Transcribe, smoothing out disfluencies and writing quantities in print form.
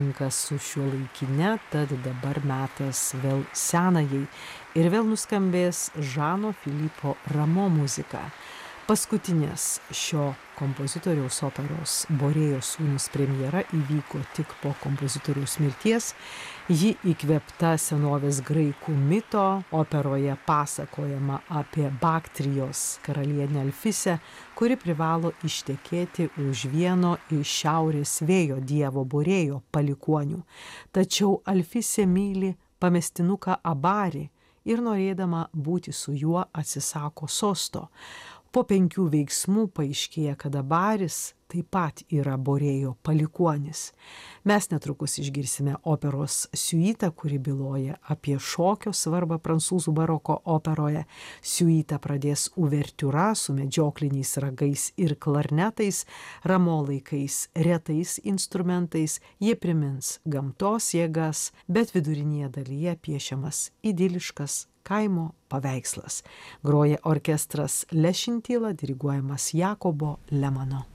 Su šiuolaikine, tad dabar metas vėl senajai ir vėl nuskambės Žano Filipo Ramo muzika. Paskutinės šio kompozitoriaus operos Borėjos sūnūs premjera įvyko tik po kompozitoriaus mirties. Ji įkvėpta senovės graikų mito. Operoje pasakojama apie Baktrijos karalienę Alfisę, kuri privalo ištekėti už vieno iš šiaurės vėjo dievo Borėjo palikuonių. Tačiau Alfisė myli pamestinuką Abarį ir norėdama būti su juo atsisako sosto. Po 5 veiksmų paaiškėja, kad Abaris taip pat yra Borėjo palikuonis. Mes netrukus išgirsime operos siuitą, kuri byloja apie šokio svarbą prancūzų baroko operoje. Siuitą pradės uvertiūra su medžiokliniais ragais ir klarnetais, Ramo laikais retais instrumentais. Jie primins gamtos jėgas, bet vidurinėje dalyje piešiamas idiliškas kaimo paveikslas. Groja orkestras Lešintyla, diriguojamas Jakobo Lemano.